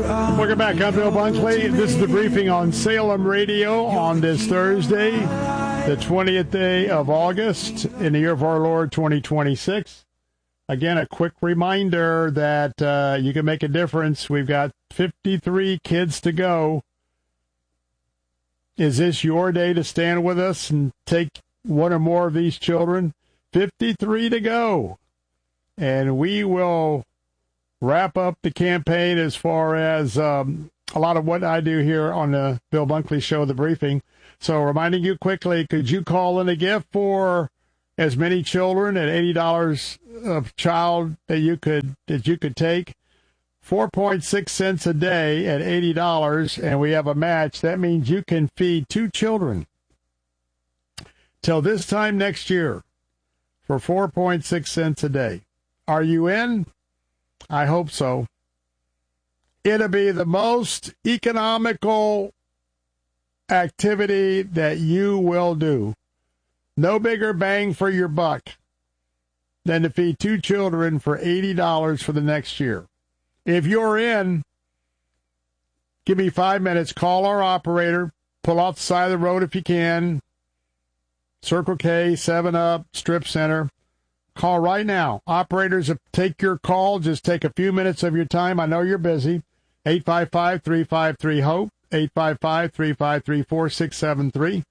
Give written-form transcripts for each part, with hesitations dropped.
Welcome back. I'm Bill Bunkley. This is the briefing on Salem Radio on this Thursday, the 20th day of August in the year of our Lord 2026. Again, a quick reminder that you can make a difference. We've got 53 kids to go. Is this your day to stand with us and take one or more of these children? 53 to go. And we will wrap up the campaign as far as a lot of what I do here on the Bill Bunkley Show, the briefing. So reminding you quickly, could you call in a gift for as many children at $80 a child that you could take? 4.6 cents a day at $80, and we have a match. That means you can feed 2 children till this time next year for 4.6 cents a day. Are you in? I hope so. It'll be the most economical activity that you will do. No bigger bang for your buck than to feed 2 children for $80 for the next year. If you're in, give me 5 minutes. Call our operator. Pull off the side of the road if you can. Circle K, 7-Up, Strip Center. Call right now. Operators, take your call. Just take a few minutes of your time. I know you're busy. 855-353-HOPE, 855-353-4673,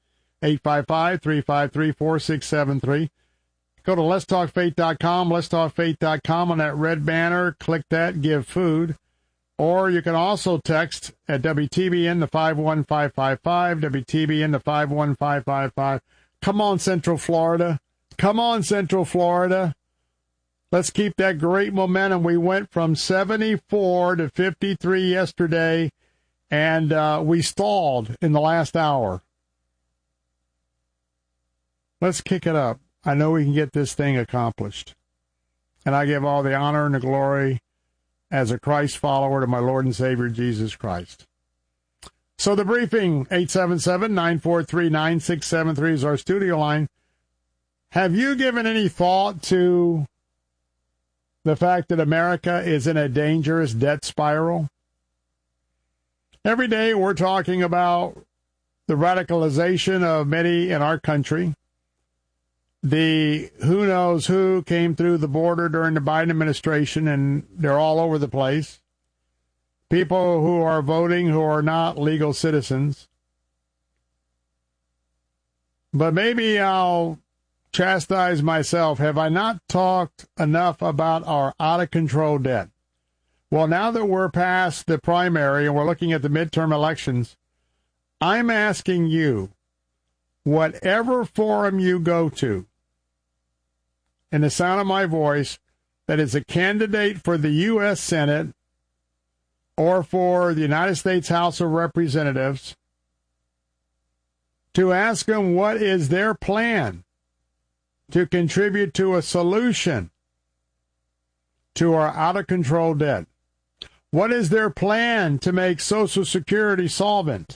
855-353-4673. Go to letstalkfaith.com, letstalkfaith.com. On that red banner, click that, give food. Or you can also text at WTBN to 51555, WTBN to 51555. Come on, Central Florida. Come on, Central Florida. Let's keep that great momentum. We went from 74 to 53 yesterday, and we stalled in the last hour. Let's kick it up. I know we can get this thing accomplished. And I give all the honor and the glory as a Christ follower to my Lord and Savior, Jesus Christ. So the briefing, 877-943-9673 is our studio line. Have you given any thought to the fact that America is in a dangerous debt spiral? Every day we're talking about the radicalization of many in our country. The who knows who came through the border during the Biden administration, and they're all over the place. People who are voting who are not legal citizens. But maybe I'll chastise myself. Have I not talked enough about our out-of-control debt? Well, now that we're past the primary and we're looking at the midterm elections, I'm asking you, whatever forum you go to, in the sound of my voice, that is a candidate for the U.S. Senate or for the United States House of Representatives, to ask them what is their plan to contribute to a solution to our out-of-control debt. What is their plan to make Social Security solvent?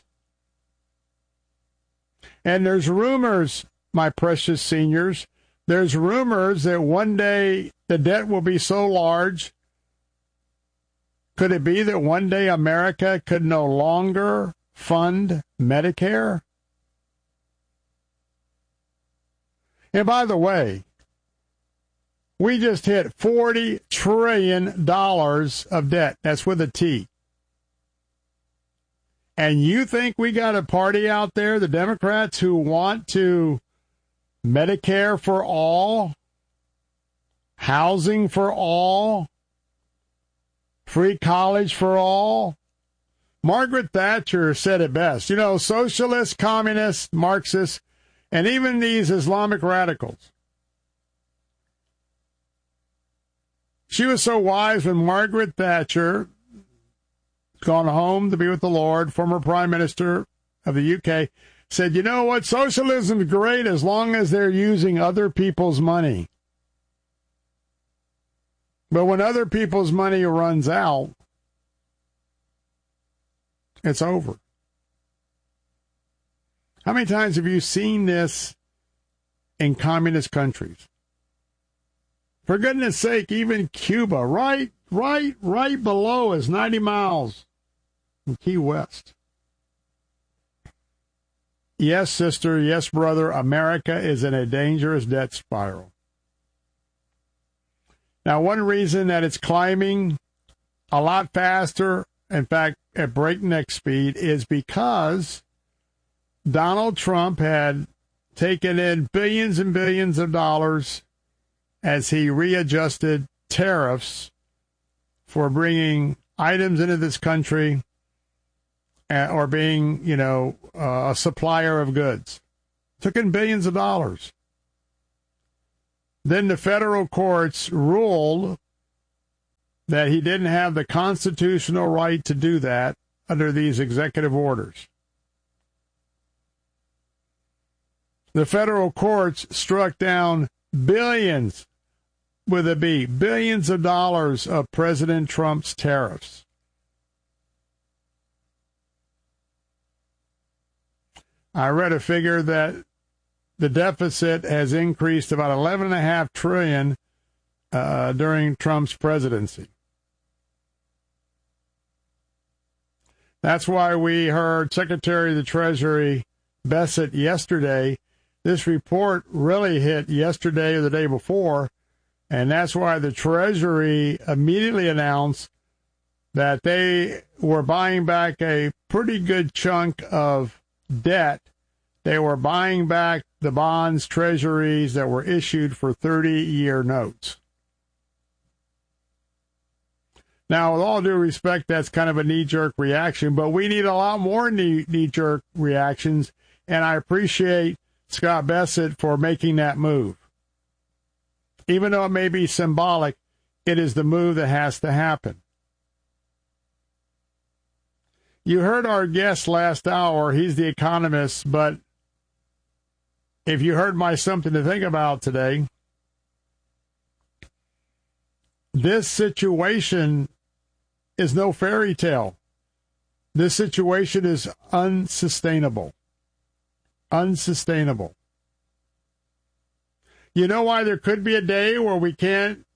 And there's rumors, my precious seniors, there's rumors that one day the debt will be so large. Could it be that one day America could no longer fund Medicare? And by the way, we just hit $40 trillion of debt. That's with a T. And you think we got a party out there, the Democrats, who want to Medicare for all, housing for all, free college for all? Margaret Thatcher said it best. You know, socialists, communists, Marxists, and even these Islamic radicals. She was so wise when Margaret Thatcher, gone home to be with the Lord, former Prime Minister of the UK, said, you know what, socialism is great as long as they're using other people's money. But when other people's money runs out, it's over. How many times have you seen this in communist countries? For goodness sake, even Cuba, right below is 90 miles in Key West. Yes, sister, yes, brother, America is in a dangerous debt spiral. Now, one reason that it's climbing a lot faster, in fact, at breakneck speed, is because Donald Trump had taken in billions and billions of dollars as he readjusted tariffs for bringing items into this country or being, a supplier of goods. Took in billions of dollars. Then the federal courts ruled that he didn't have the constitutional right to do that under these executive orders. The federal courts struck down billions, with a B, billions of dollars of President Trump's tariffs. I read a figure that the deficit has increased about $11.5 trillion during Trump's presidency. That's why we heard Secretary of the Treasury Bassett yesterday. This report really hit yesterday or the day before, and that's why the Treasury immediately announced that they were buying back a pretty good chunk of debt. They were buying back the bonds, treasuries that were issued for 30-year notes. Now, with all due respect, that's kind of a knee-jerk reaction, but we need a lot more knee-jerk reactions, and I appreciate Scott Bassett for making that move. Even though it may be symbolic, it is the move that has to happen. You heard our guest last hour. He's the economist, but if you heard my something to think about today, this situation is no fairy tale. This situation is unsustainable. Unsustainable. You know why there could be a day where we can't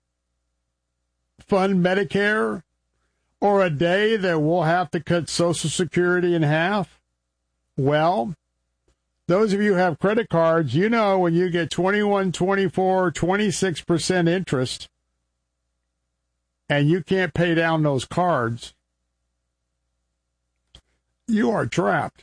fund Medicare, or a day that we'll have to cut Social Security in half? Well, those of you who have credit cards, you know when you get 21, 24, 26% interest and you can't pay down those cards, you are trapped.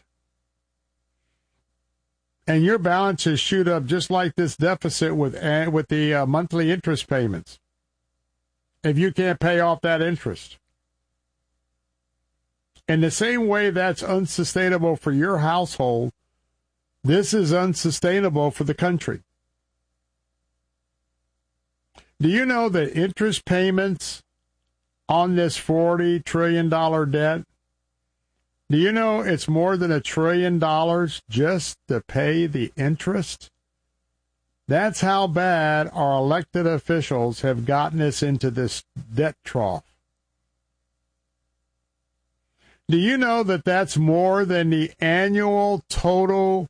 And your balances shoot up just like this deficit with the monthly interest payments if you can't pay off that interest. In the same way that's unsustainable for your household, this is unsustainable for the country. Do you know that interest payments on this $40 trillion debt, do you know it's more than $1 trillion just to pay the interest? That's how bad our elected officials have gotten us into this debt trough. Do you know that that's more than the total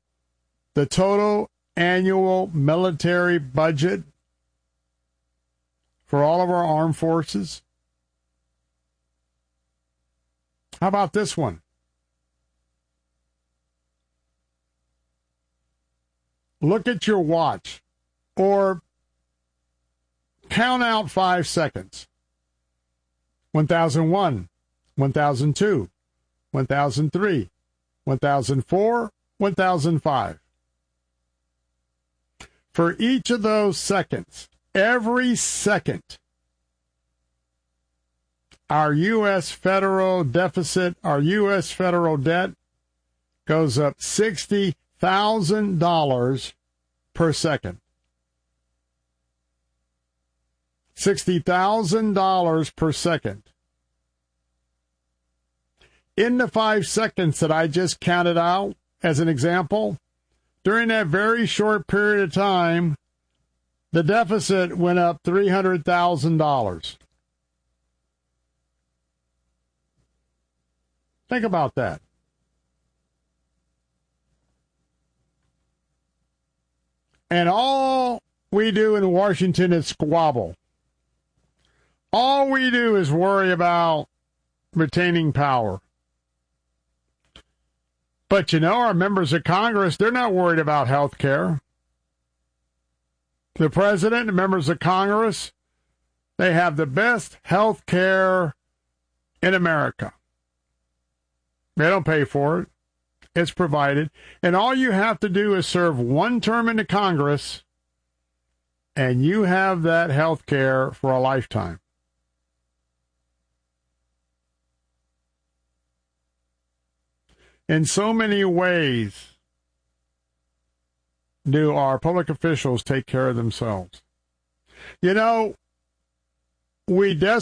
annual military budget for all of our armed forces? How about this one? Look at your watch, or count out 5 seconds. 1001, 1002, 1003, 1004, 1005. For each of those seconds, every second, our U.S. federal deficit, our U.S. federal debt goes up $60,000 per second. $60,000 per second. In the 5 seconds that I just counted out as an example, during that very short period of time, the deficit went up $300,000. Think about that. And all we do in Washington is squabble. All we do is worry about retaining power. But you know, our members of Congress, they're not worried about health care. The president and members of Congress, they have the best health care in America. They don't pay for it. It's provided. And all you have to do is serve one term in the Congress, and you have that health care for a lifetime. In so many ways do our public officials take care of themselves. You know, we desperately